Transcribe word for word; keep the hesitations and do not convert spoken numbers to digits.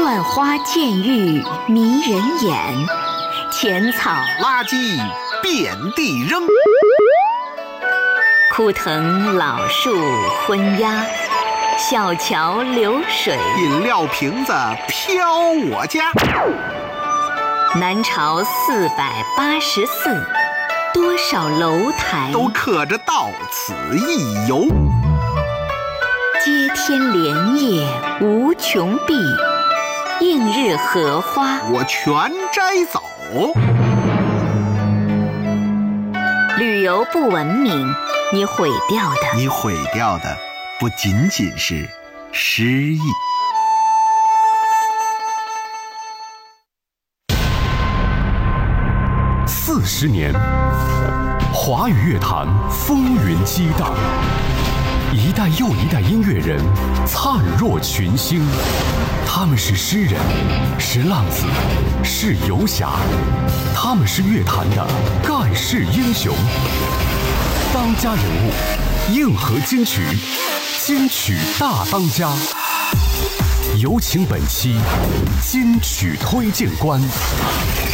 万花渐欲迷人眼，浅草垃圾遍地扔， 枯藤老树昏鸦，小桥流水饮料瓶子飘我家。 南朝四百八十寺，多少楼台都刻着到此一游。 接天莲叶无穷碧，映日荷花我全摘走。 旅游不文明，你毁掉的， 你毁掉的不仅仅是诗意。 四十年，华语乐坛风云激荡，一代又一代音乐人灿若群星。他们是诗人，是浪子，是游侠，他们是乐坛的盖世英雄。当家人物，硬核金曲，金曲大当家。有请本期金曲推荐官。